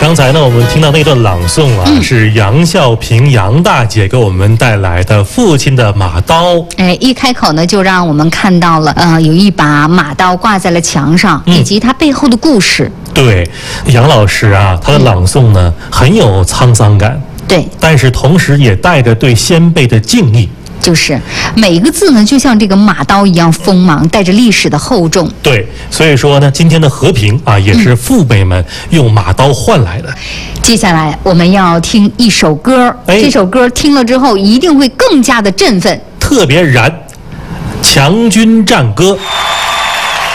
刚才呢，我们听到那段朗诵啊，是杨孝平杨大姐给我们带来的《父亲的马刀》。 哎，一开口呢，就让我们看到了，有一把马刀挂在了墙上，以及它背后的故事。 对，杨老师啊，他的朗诵呢，很有沧桑感， 对， 但是同时也带着对先辈的敬意。 就是每一个字呢，就像这个马刀一样锋芒，带着历史的厚重。 对，所以说呢，今天的和平啊，也是父辈们用马刀换来的。 接下来我们要听一首歌，这首歌听了之后一定会更加的振奋， 特别燃，《强军战歌》。